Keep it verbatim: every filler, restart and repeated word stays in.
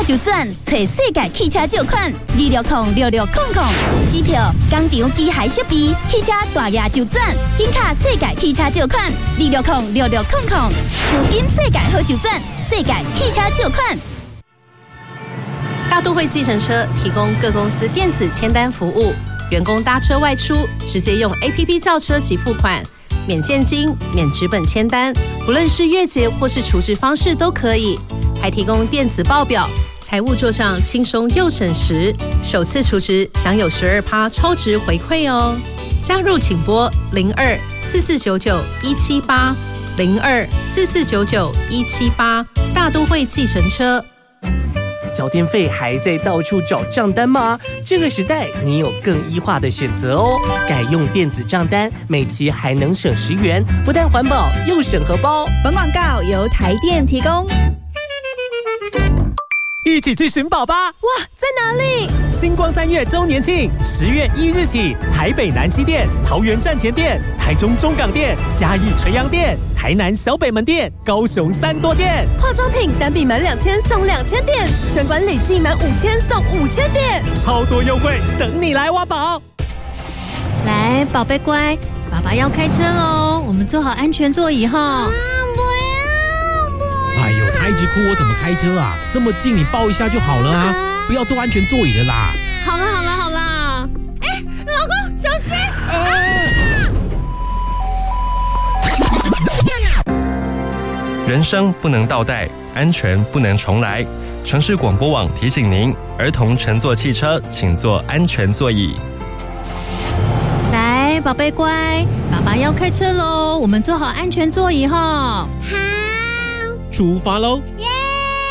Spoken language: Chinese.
看就转，找世界汽车借款二六零六六空空。机票、工厂、机械设备、汽车大额就转，紧卡世界汽车借款二六零六六空空。资金世界好就转，世界汽车借款。 大都会计程车提供各公司电子签单服务，员工搭车外出直接用 A P P 叫车及付款，免现金、免纸本签单，不论是月结或是储值方式都可以，还提供电子报表，财务做账轻松又省时，首次储值享有 百分之十二 超值回馈哦。加入请拨零二四四九九一七八零二四四九九一七八，大都会计程车。 交电费还在到处找账单吗？这个时代你有更易化的选择哦，改用电子账单，每期还能省十元，不但环保又省荷包。 本广告由台电提供。 一起去寻宝吧！ 哇，在哪里？ 星光三月周年庆，十月一日起，台北南西店、桃园站前店、台中中港店、嘉义垂杨店、台南小北门店、高雄三多店。 化妆品单笔满两千送两千点，全馆累计满五千送五千点， 超多优惠等你来挖宝！ 来，宝贝乖，爸爸要开车喽，我们坐好安全座椅哈。 哎呦，他一直哭，我怎么开车啊？这么近，你抱一下就好了啊！不要坐安全座椅的啦。 好了好了好了，哎，老公小心！ 人生不能倒带，安全不能重来。城市广播网提醒您：儿童乘坐汽车，请坐安全座椅。 来，宝贝乖，爸爸要开车喽，我们坐好安全座椅哈。 出发喽！ 耶！